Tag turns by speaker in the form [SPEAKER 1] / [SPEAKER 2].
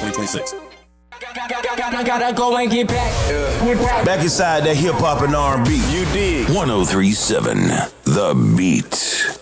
[SPEAKER 1] 2026.
[SPEAKER 2] Gotta go and get back.
[SPEAKER 3] Back inside that hip hop and R&B.
[SPEAKER 1] You dig.
[SPEAKER 4] 1037 The Beat.